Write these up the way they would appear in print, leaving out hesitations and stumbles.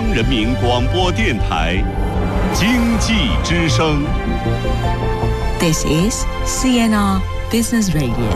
人民广播电台经济之声。 This is CNR Business Radio。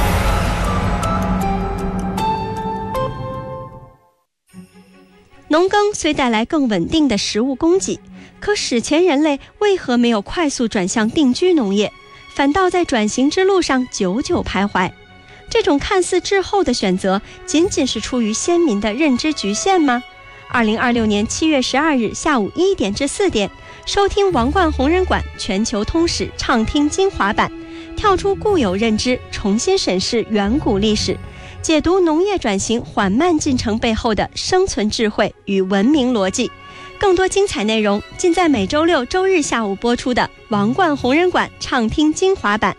农耕虽带来更稳定的食物供给，可史前人类为何没有快速转向定居农业，反倒在转型之路上久久徘徊？这种看似滞后的选择，仅仅是出于先民的认知局限吗？2026年7月12日下午1点至4点，收听王冠红人馆全球通史畅听精华版，跳出固有认知，重新审视远古历史，解读农业转型缓慢进程背后的生存智慧与文明逻辑。更多精彩内容尽在每周六、周日下午播出的王冠红人馆畅听精华版。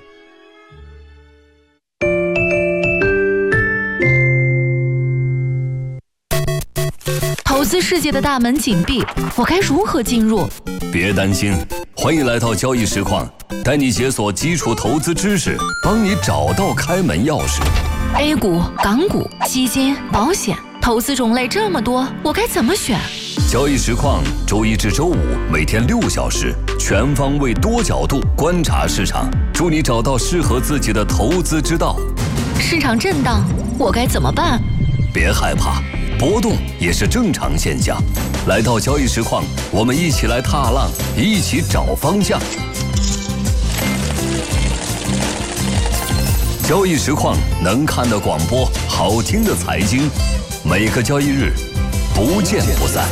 投资世界的大门紧闭，我该如何进入？ 别担心，欢迎来到交易实况，带你解锁基础投资知识，帮你找到开门钥匙。 A 股、港股、基金、保险，投资种类这么多，我该怎么选？ 交易实况周一至周五每天6小时，全方位多角度观察市场，助你找到适合自己的投资之道。 市场震荡，我该怎么办？ 别害怕，波动也是正常现象。来到交易实况，我们一起来踏浪，一起找方向。交易实况能看的广播，好听的财经，每个交易日不见不散。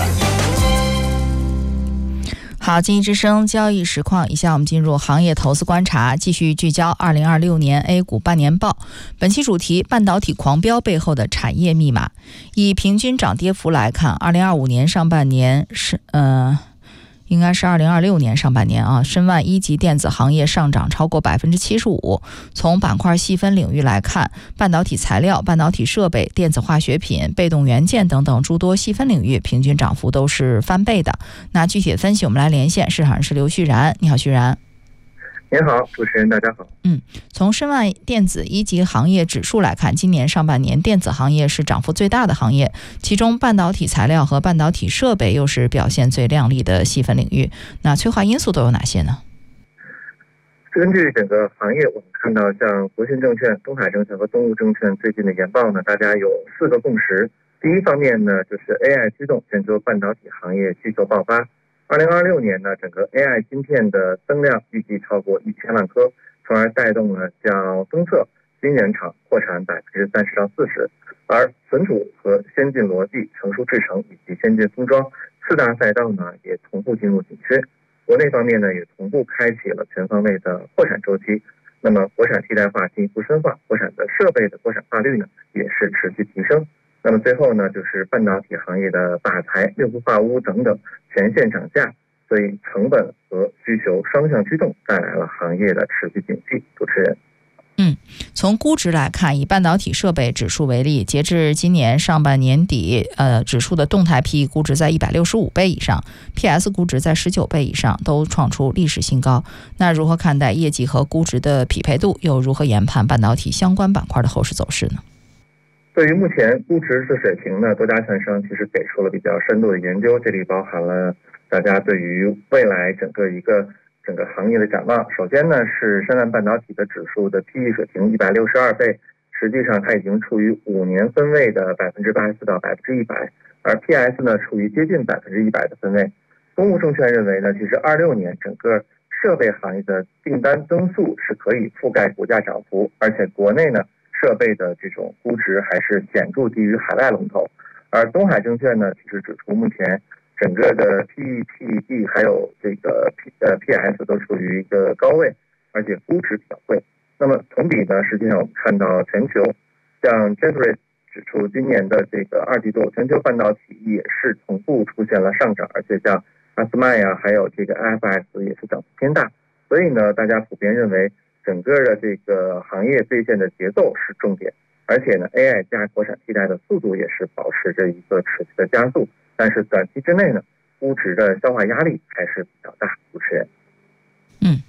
好，经济之声交易实况，以下我们进入行业投资观察，继续聚焦2026年 A 股半年报。本期主题：半导体狂飙背后的产业密码。以平均涨跌幅来看，2025年上半年应该是2026年上半年啊，申万一级电子行业上涨超过75%。从板块细分领域来看，半导体材料、半导体设备、电子化学品、被动元件等等诸多细分领域平均涨幅都是翻倍的。那具体的分析，我们来连线市场人士刘旭然。你好，旭然。 您好，主持人，大家好。 从申万电子一级行业指数来看，今年上半年电子行业是涨幅最大的行业，其中半导体材料和半导体设备又是表现最亮丽的细分领域。那催化因素都有哪些呢？ 根据整个行业，我们看到像国信证券、东海证券和东吴证券最近的研报呢，大家有4个共识。第一方面呢，就是 AI 驱动全球半导体行业需求爆发。2026年呢，整个 AI 芯片的增量预计超过1000万颗，从而带动了像封测、晶圆厂扩产30%到40%，而存储和先进逻辑、成熟制程以及先进封装4大赛道呢，也同步进入紧缺。国内方面呢，也同步开启了全方位的扩产周期。那么国产替代化进一步深化，国产的设备的国产化率呢，也是持续提升。那么最后呢，就是半导体行业的大材、六氟化钨等等全线涨价，所以成本和需求双向驱动，带来了行业的持续景气。主持人。 从估值来看，以半导体设备指数为例，截至今年上半年底，指数的动态 PE 估值在165倍以上， PS 估值在19倍以上，都创出历史新高。那如何看待业绩和估值的匹配度，又如何研判半导体相关板块的后市走势呢？ 对于目前估值的水平呢，多家券商其实给出了比较深度的研究，这里包含了大家对于未来整个行业的展望。首先呢，是申万半导体的指数的 PE 水平162倍，实际上它已经处于5年分位的84%到100%，而 PS 呢处于接近100%的分位。东吴证券认为呢，其实26年整个设备行业的订单增速是可以覆盖股价涨幅，而且国内呢设备的这种估值还是显著低于海外龙头。而东海证券呢，其实指出目前整个的 PE、PED 还有这个PS 都处于一个高位，而且估值比较贵。那么同比呢，实际上我们看到全球像 Jefferies 指出，今年的这个2季度全球半导体也是同步出现了上涨，而且像阿斯麦呀，还有这个 IFS 也是涨幅偏大。所以呢，大家普遍认为整个的这个行业兑现的节奏是重点，而且呢 AI 加国产替代的速度也是保持着一个持续的加速，但是短期之内呢，估值的消化压力还是比较大。主持人。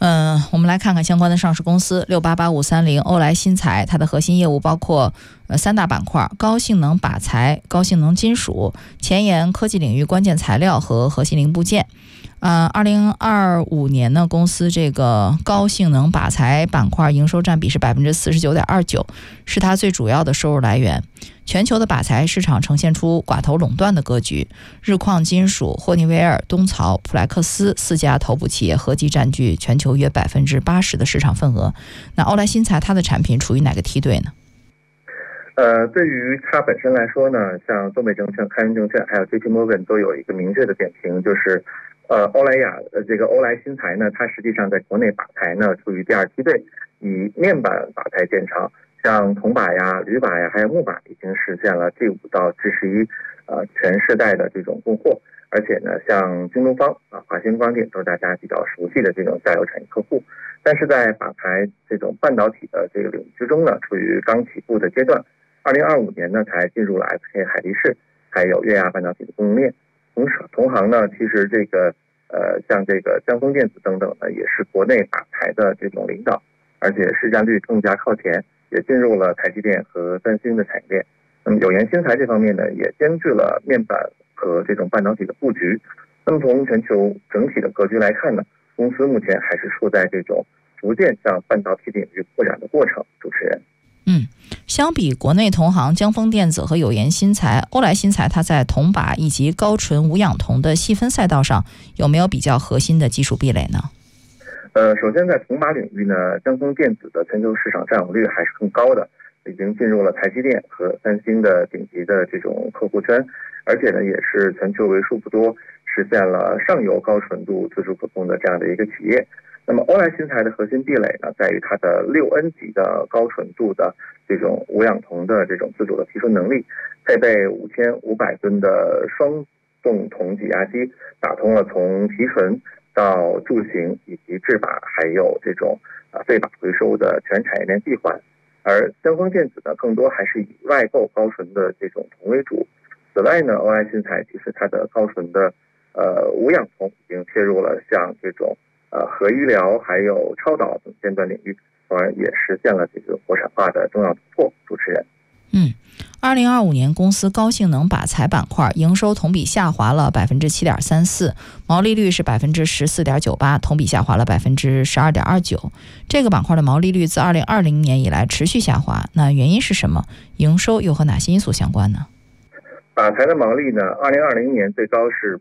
我们来看看相关的上市公司688530欧莱新材，它的核心业务包括三大板块：高性能靶材、高性能金属、前沿科技领域关键材料和核心零部件。2025年呢，公司这个高性能靶材板块营收占比是 49.29%， 是它最主要的收入来源。全球的靶材市场呈现出寡头垄断的格局，日矿金属、霍尼韦尔、东曹、普莱克斯4家头部企业合计占据全球约 80% 的市场份额。那欧莱新材它的产品处于哪个梯队呢？ 对于它本身来说呢，像东北证券、开元证券还有 JP Morgan 都有一个明确的点评，就是欧莱新材呢，它实际上在国内靶材呢处于第2梯队，以面板靶材见长，像铜靶呀、铝靶呀，还有木靶已经实现了 G5 到 G11全世代的这种供货，而且呢，像京东方华星光电都是大家比较熟悉的这种下游产业客户，但是在靶材这种半导体的这个领域之中呢，处于刚起步的阶段。2025年呢，才进入了 SK 海力士，还有粤亚半导体的供应链。同行呢，其实这个像这个江丰电子等等呢，也是国内靶材的这种领导，而且市占率更加靠前，也进入了台积电和三星的产业链。那么有研新材这方面呢，也兼具了面板和这种半导体的布局。那么从全球整体的格局来看呢，公司目前还是处在这种逐渐向半导体领域扩展的过程。主持人。 相比国内同行江丰电子和有研新材，欧莱新材它在铜靶以及高纯无氧铜的细分赛道上有没有比较核心的技术壁垒呢？ 首先在铜靶领域呢，江丰电子的全球市场占有率还是更高的，已经进入了台积电和三星的顶级的这种客户圈，而且呢也是全球为数不多实现了上游高纯度自主可控的这样的一个企业。那么欧莱新材的核心壁垒呢，在于它的6N 级的高纯度的这种无氧铜的这种自主的提纯能力，配备5500吨的双动铜挤压机，打通了从提纯到铸型以及制靶，还有这种废靶回收的全产业链闭环。而江丰电子呢，更多还是以外购高纯的这种铜为主。此外呢，欧莱新材其实它的高纯的无氧铜已经切入了像这种核医疗还有超导等尖端领域，从而也实现了这个国产化的重要突破。主持人。 2025年公司高性能靶材板块营收同比下滑了 7.34%， 毛利率是 14.98%， 同比下滑了 12.29%。 这个板块的毛利率自2020年以来持续下滑，那原因是什么？营收又和哪些因素相关呢？ 靶材的毛利呢，2020年最高是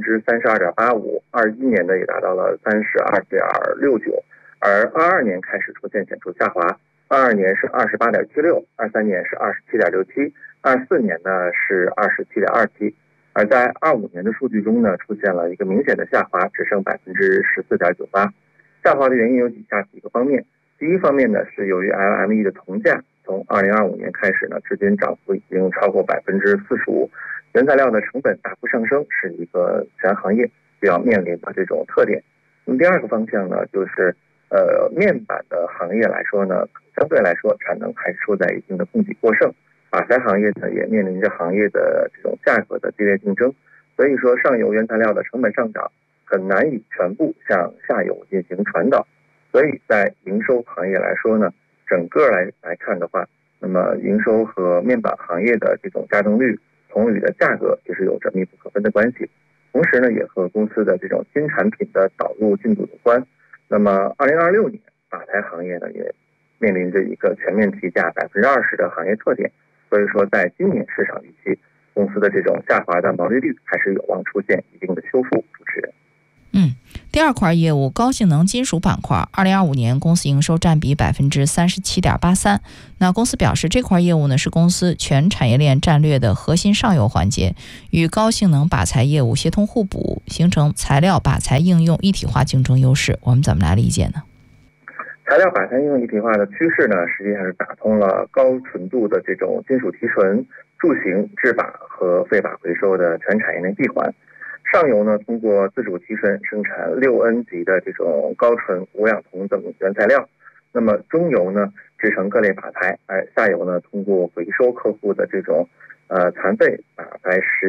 32.85%， 21年呢也达到了 32.69%， 而22年开始出现显著下滑，22年是 28.76%， 23年是 27.67%， 24年呢是 27.27%， 而在25年的数据中呢，出现了一个明显的下滑，只剩 14.98%。 下滑的原因有以下几个方面。第一方面呢，是由于 LME 的铜价从2025年开始呢，至今涨幅已经超过 45%， 原材料的成本大幅上升，是一个全行业需要面临的这种特点。那么第二个方向呢，就是面板的行业来说呢，相对来说产能还是处在一定的供给过剩，靶材行业呢也面临着行业的这种价格的激烈竞争，所以说上游原材料的成本上涨很难以全部向下游进行传导，所以在营收行业来说呢，整个来看的话，那么营收和面板行业的这种加动率、铜铝的价格其实有着密不可分的关系。同时呢，也和公司的这种新产品的导入进度有关。那么2026年靶材行业呢也面临着一个全面提价 20% 的行业特点，所以说在今年市场预期，公司的这种下滑的毛利率还是有望出现一定的修复。主持人。 第二块业务高性能金属板块，2025年公司营收占比 37.83%。那公司表示，这块业务呢是公司全产业链战略的核心上游环节，与高性能靶材业务协同互补，形成材料靶材应用一体化竞争优势。我们怎么来理解呢？ 材料靶材应用一体化的趋势呢，实际上是打通了高纯度的这种金属提纯、铸型、制靶和废靶回收的全产业链闭环。上游呢，通过自主提纯生产6N 级的这种高纯无氧铜等原材料，那么中游呢制成各类靶材，而下游呢通过回收客户的这种残废靶材